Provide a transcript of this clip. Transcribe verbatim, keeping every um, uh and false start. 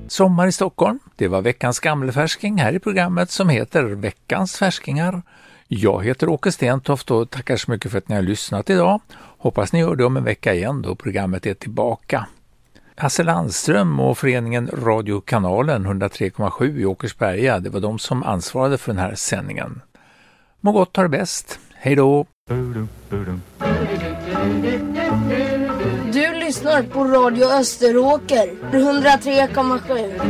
Sommar i Stockholm, det var veckans gammelfärsking här i programmet som heter Veckans färskingar. Jag heter Åke Stentoft och tackar så mycket för att ni har lyssnat idag. Hoppas ni gör det om en vecka igen då programmet är tillbaka. Hasse Landström och föreningen Radiokanalen hundratre komma sju i Åkersberga, det var de som ansvarade för den här sändningen. Må gott, ha det bäst. Hej då! Du lyssnar på Radio Österåker hundratre komma sju.